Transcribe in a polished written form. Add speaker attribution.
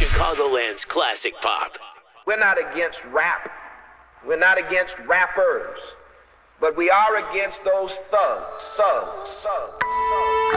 Speaker 1: Chicagoland's classic pop.
Speaker 2: We're not against rap. We're not against rappers. But we are against those thugs.